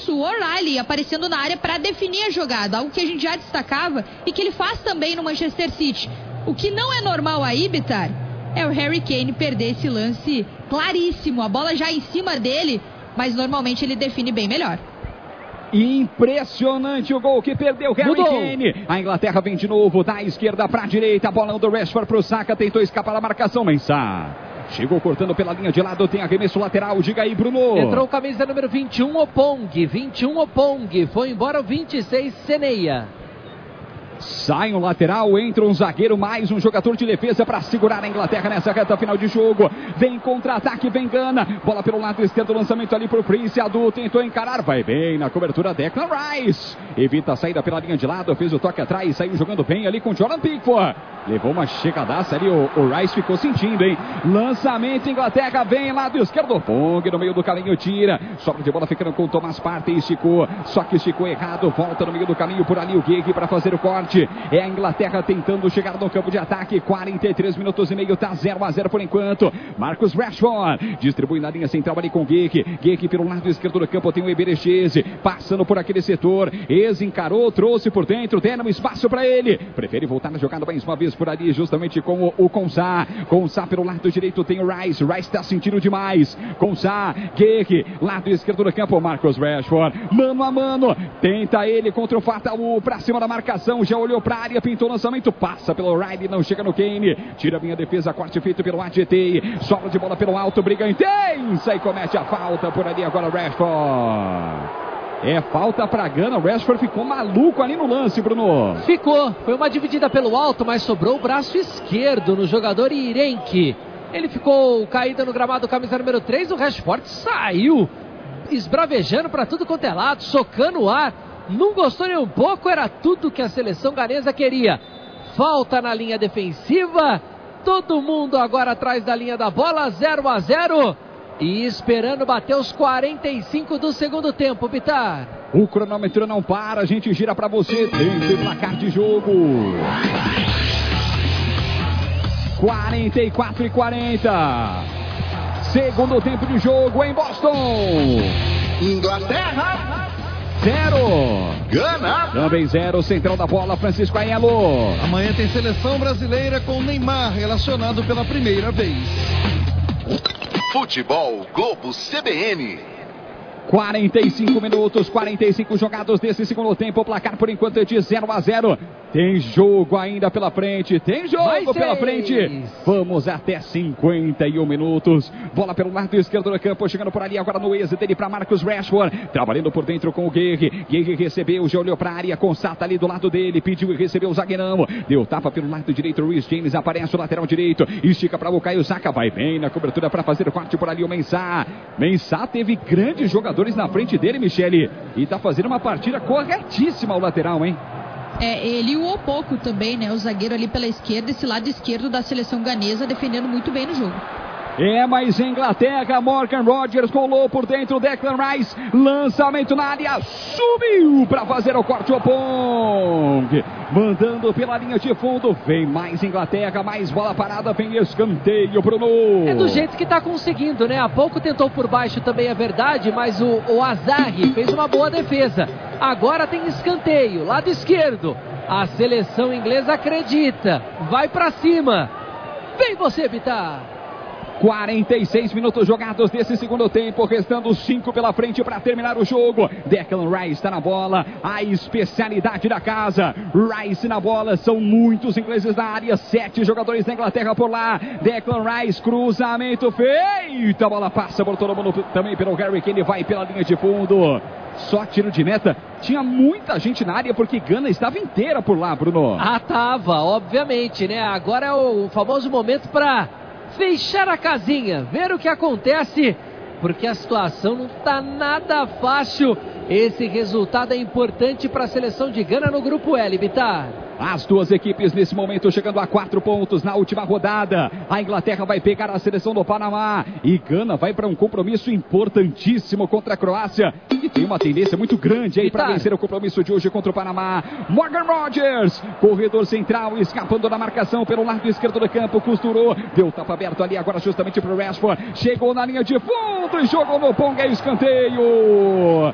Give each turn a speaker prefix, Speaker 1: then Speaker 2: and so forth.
Speaker 1: isso, o O'Reilly aparecendo na área para definir a jogada, algo que a gente já destacava e que ele faz também no Manchester City. O que não é normal aí, Bitar, é o Harry Kane perder esse lance claríssimo, a bola já em cima dele, mas normalmente ele define bem melhor.
Speaker 2: Impressionante o gol que perdeu Harry Kane. A Inglaterra vem de novo da esquerda para a direita, bola do Rashford para o Saka, tentou escapar da marcação, Mensah chegou cortando pela linha de lado, tem arremesso lateral, diga aí, Bruno.
Speaker 3: Entrou camisa número 21, Opong, 21 Opong, foi embora o 26, Seneia.
Speaker 2: Sai um lateral, entra um zagueiro, mais um jogador de defesa para segurar a Inglaterra nessa reta final de jogo. Vem contra-ataque, vem Gana. Bola pelo lado esquerdo, lançamento ali para o Prince. Adu tentou encarar, vai bem na cobertura. Declan Rice evita a saída pela linha de lado, fez o toque atrás, saiu jogando bem ali com Jordan Pickford. Levou uma chegadaça ali, o Rice ficou sentindo, hein? Lançamento, Inglaterra vem lado esquerdo. Pong no meio do caminho, tira. Sobra de bola ficando com o Thomas Partey, esticou. Só que esticou errado, volta no meio do caminho por ali o Gig para fazer o corte. É a Inglaterra tentando chegar no campo de ataque. 43 minutos e meio, tá 0-0 por enquanto. Marcus Rashford distribui na linha central ali com o Gig. Gig pelo lado esquerdo do campo tem o Eberechese passando por aquele setor. Encarou, trouxe por dentro, deram um espaço para ele. Prefere voltar na jogada mais uma vez por ali, justamente com o Konsa. Konsa pelo lado direito tem o Rice. Rice tá sentindo demais. Konsa, Gig, lado esquerdo do campo. Marcus Rashford, mano a mano. Tenta ele contra o Fatawu, pra cima da marcação. Já olhou pra área, pintou o lançamento, passa pelo O'Reilly, não chega no Kane, tira a minha defesa, corte feito pelo AGT, sobra de bola pelo alto, briga intensa e comete a falta por ali agora Rashford. É falta pra Gana, o Rashford ficou maluco ali no lance, Bruno.
Speaker 3: Ficou, foi uma dividida pelo alto, mas sobrou o braço esquerdo no jogador Irenque. Ele ficou caído no gramado, camisa número 3, o Rashford saiu esbravejando pra tudo quanto é lado, socando o ar. Não gostou nem um pouco, era tudo que a seleção ganesa queria. Falta na linha defensiva, todo mundo agora atrás da linha da bola, 0-0. E esperando bater os 45 do segundo tempo, Bitar.
Speaker 2: O cronômetro não para, a gente gira pra você, tempo e placar de jogo. 44-40. Segundo tempo de jogo em Boston.
Speaker 4: Inglaterra
Speaker 2: 0.
Speaker 4: Gana
Speaker 2: Também 0. Central da bola, Francisco Aiello.
Speaker 5: Amanhã tem seleção brasileira com Neymar relacionado pela primeira vez.
Speaker 4: Futebol Globo CBN.
Speaker 2: 45 minutos, 45 jogados desse segundo tempo. O placar por enquanto é de 0-0. Tem jogo ainda pela frente. Tem jogo pela frente. Vamos até 51 minutos. Bola pelo lado esquerdo do campo. Chegando por ali agora no êxito dele para Marcus Rashford. Trabalhando por dentro com o Gui. Gui recebeu, já olhou para a área. Consata ali do lado dele. Pediu e recebeu o zagueirão. Deu tapa pelo lado direito. Reece James aparece o lateral direito. Estica para o Bukayo Saka. Vai bem na cobertura para fazer o corte por ali o Mensah. Mensah teve grandes jogadores na frente dele, Michele. E tá fazendo uma partida corretíssima ao lateral, hein?
Speaker 1: Ele e o Opoku também, né? O zagueiro ali pela esquerda, esse lado esquerdo da seleção ganesa defendendo muito bem no jogo.
Speaker 2: Mas Inglaterra, Morgan Rogers colou por dentro, Declan Rice, lançamento na área, subiu para fazer o corte, Opong, mandando pela linha de fundo, vem mais Inglaterra, mais bola parada, vem escanteio, Bruno.
Speaker 3: É do jeito que tá conseguindo, né? Há pouco tentou por baixo também, é verdade, mas o Azarri fez uma boa defesa. Agora tem escanteio, lado esquerdo. A seleção inglesa acredita, vai para cima. Vem você, Bitar.
Speaker 2: 46 minutos jogados desse segundo tempo, restando 5 pela frente para terminar o jogo. Declan Rice está na bola, a especialidade da casa. Rice na bola, são muitos ingleses na área, 7 jogadores da Inglaterra por lá. Declan Rice, cruzamento feito, a bola passa por todo mundo também pelo Harry Kane, vai pela linha de fundo. Só tiro de meta, tinha muita gente na área porque Gana estava inteira por lá, Bruno.
Speaker 3: Tava, obviamente, né? Agora é o famoso momento para fechar a casinha, ver o que acontece, porque a situação não está nada fácil. Esse resultado é importante para a seleção de Gana no grupo L, Bitar.
Speaker 2: As duas equipes nesse momento chegando a 4 pontos na última rodada. A Inglaterra vai pegar a seleção do Panamá e Gana vai para um compromisso importantíssimo contra a Croácia, que tem uma tendência muito grande aí para vencer o compromisso de hoje contra o Panamá. Morgan Rogers, corredor central, escapando da marcação pelo lado esquerdo do campo, costurou, deu tapa aberto ali agora justamente para o Rashford, chegou na linha de fundo e jogou no Ponga, escanteio.